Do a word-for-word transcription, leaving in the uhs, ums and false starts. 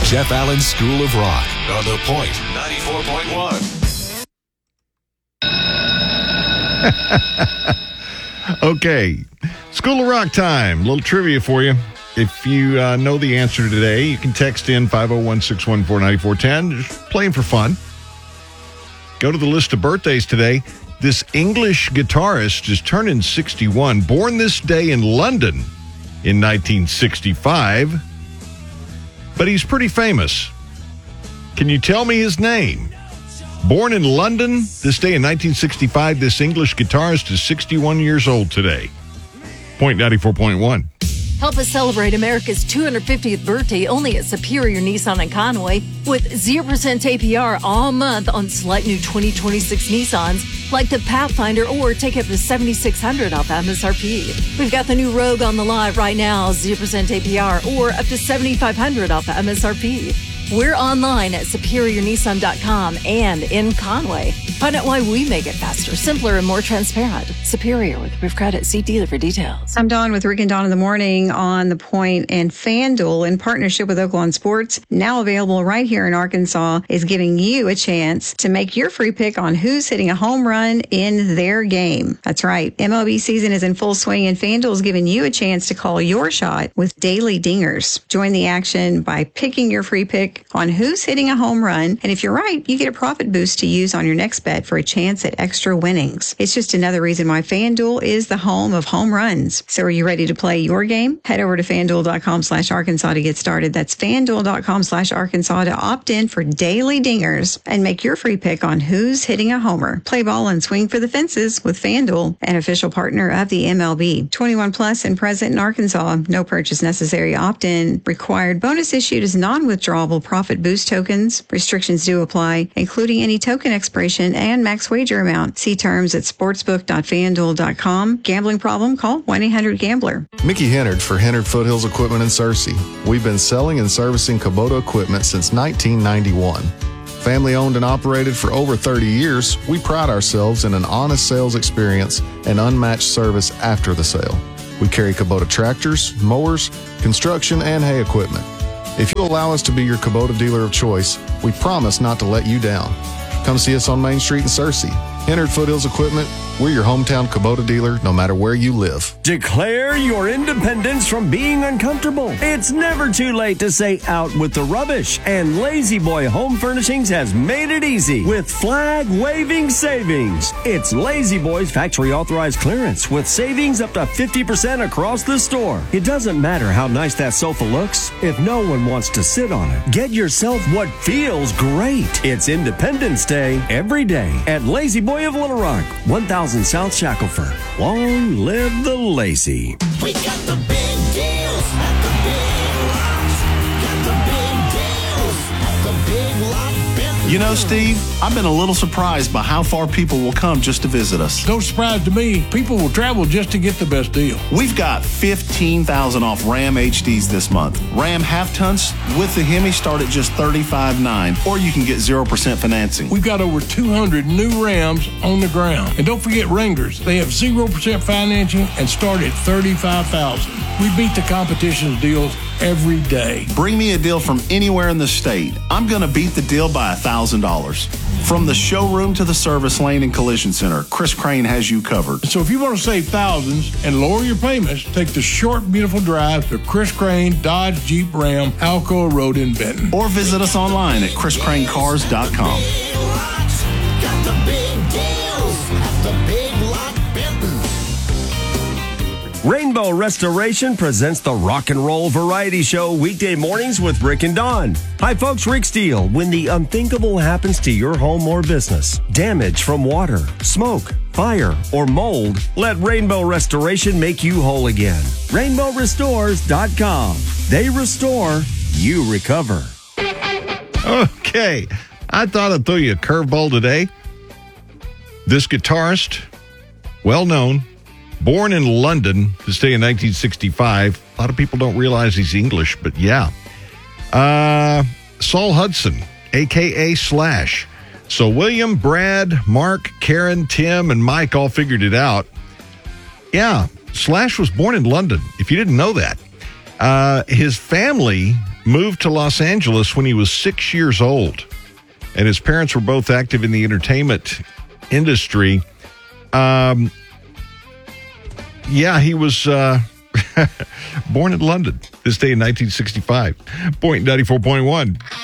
Jeff Allen's School of Rock on The Point ninety-four point one. Okay, School of Rock time. A little trivia for you. If you uh, know the answer today, you can text in five oh one, six one four, nine four one oh. Just playing for fun. Go to the list of birthdays today. This English guitarist is turning sixty-one. Born this day in London in nineteen sixty-five. But he's pretty famous. Can you tell me his name? Born in London this day in nineteen sixty-five, this English guitarist is sixty-one years old today. Point ninety-four point one. Help us celebrate America's two hundred fiftieth birthday only at Superior Nissan in Conway with zero percent A P R all month on select new twenty twenty-six Nissans like the Pathfinder, or take up to seven thousand six hundred dollars off M S R P. We've got the new Rogue on the lot right now, zero percent A P R or up to seven thousand five hundred dollars off M S R P. We're online at superior nissan dot com and in Conway. Find out why we make it faster, simpler, and more transparent. Superior with approved credit. See dealer for details. I'm Dawn with Rick and Dawn in the Morning on The Point, and FanDuel, in partnership with Oaklawn Sports, now available right here in Arkansas, is giving you a chance to make your free pick on who's hitting a home run in their game. That's right. M L B season is in full swing, and FanDuel is giving you a chance to call your shot with daily dingers. Join the action by picking your free pick on who's hitting a home run, and if you're right, you get a profit boost to use on your next bet for a chance at extra winnings. It's just another reason why FanDuel is the home of home runs. So are you ready to play your game? Head over to FanDuel.com slash Arkansas to get started. That's FanDuel.com slash Arkansas to opt in for daily dingers and make your free pick on who's hitting a homer. Play ball and swing for the fences with FanDuel, an official partner of the M L B. twenty-one plus and present in Arkansas. No purchase necessary. Opt-in required. Bonus issued as non-withdrawable profit boost tokens. Restrictions do apply, including any token expiration and max wager amount. See terms at sportsbook dot fan duel dot com. Gambling problem? Call one eight hundred gambler. Mickey Hennard for Hennard Foothills Equipment in Searcy. We've been selling and servicing Kubota equipment since nineteen ninety-one. Family owned and operated for over thirty years, we pride ourselves in an honest sales experience and unmatched service after the sale. We carry Kubota tractors, mowers, construction, and hay equipment. If you allow us to be your Kubota dealer of choice, we promise not to let you down. Come see us on Main Street in Searcy. Hennard Foothills Equipment, we're your hometown Kubota dealer no matter where you live. Declare your independence from being uncomfortable. It's never too late to say out with the rubbish. And Lazy Boy Home Furnishings has made it easy with flag-waving savings. It's Lazy Boy's factory authorized clearance with savings up to fifty percent across the store. It doesn't matter how nice that sofa looks if no one wants to sit on it. Get yourself what feels great. It's Independence Day every day at Lazy Boy of Little Rock, one thousand South Shackelford. Long live the lazy. We got the big deals at the Big Lots. Got the big deals at the Big Lot Benton. You know, Steve, I've been a little surprised by how far people will come just to visit us. No surprise to me. People will travel just to get the best deal. We've got fifteen thousand dollars off Ram H Ds this month. Ram half-tons with the Hemi start at just thirty-five nine dollars, or you can get zero percent financing. We've got over two hundred new Rams on the ground. And don't forget Wranglers. They have zero percent financing and start at thirty-five thousand dollars. We beat the competition's deals every day. Bring me a deal from anywhere in the state. I'm going to beat the deal by one thousand dollars. From the showroom to the service lane and collision center, Chris Crane has you covered. So if you want to save thousands and lower your payments, take the short, beautiful drive to Chris Crane Dodge Jeep Ram Alcoa Road in Benton. Or visit us online at chris crane cars dot com. Got the big deals at the Big Lot Benton. Rainbow Restoration presents the Rock and Roll Variety Show weekday mornings with Rick and Dawn. Hi folks, Rick Steele. When the unthinkable happens to your home or business, damage from water, smoke, fire, or mold, let Rainbow Restoration make you whole again. rainbow restores dot com. They restore, you recover. Okay, I thought I'd throw you a curveball today. This guitarist, well known, born in London this day in nineteen sixty-five. A lot of people don't realize he's English, but yeah. Uh, Saul Hudson, a k a. Slash. So William, Brad, Mark, Karen, Tim, and Mike all figured it out. Yeah, Slash was born in London, if you didn't know that. Uh, his family moved to Los Angeles when he was six years old. And his parents were both active in the entertainment industry. Um, yeah, he was uh, born in London this day in nineteen sixty-five. Point ninety-four point one.